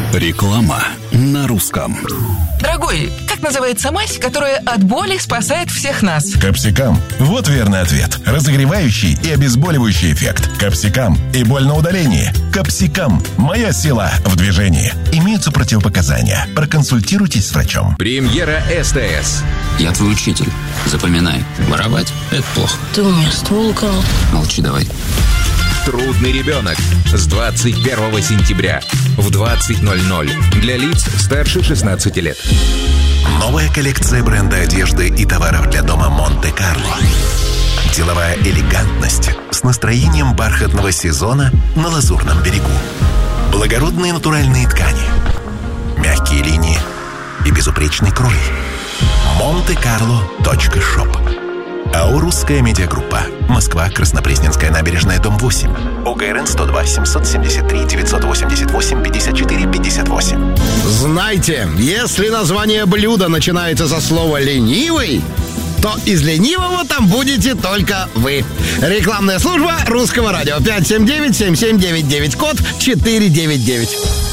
Реклама на русском. Дорогой, как называется мазь, которая от боли спасает всех нас? Капсикам. Вот верный ответ. Разогревающий и обезболивающий эффект. Капсикам. И боль на удалении. Капсикам. Моя сила в движении. Имеются противопоказания. Проконсультируйтесь с врачом. Премьера СТС. Я твой учитель. Запоминай. Воровать – это плохо. Ты у меня ствол украл. Молчи давай. Трудный ребенок. С 21 сентября в 20:00 для лиц старше 16 лет. Новая коллекция бренда одежды и товаров для дома Монте-Карло. Деловая элегантность с настроением бархатного сезона на Лазурном берегу. Благородные натуральные ткани, мягкие линии и безупречный крой. Montecarlo.shop. АО «Русская медиагруппа». Москва, Краснопресненская набережная, дом 8. ОГРН 102 773 988 54 58. Знаете, если название блюда начинается со слова «ленивый», то из ленивого там будете только вы. Рекламная служба Русского радио. 579-7799, код 499.